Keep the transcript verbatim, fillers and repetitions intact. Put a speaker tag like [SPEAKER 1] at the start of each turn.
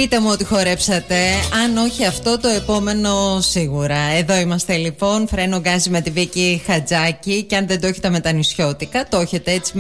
[SPEAKER 1] Πείτε μου ότι χορέψατε. Αν όχι αυτό, το επόμενο σίγουρα. Εδώ είμαστε λοιπόν. Φρένο γκάζι με τη Βίκη Χατζάκη. Και αν δεν το έχετε με τα νησιώτικα, το έχετε έτσι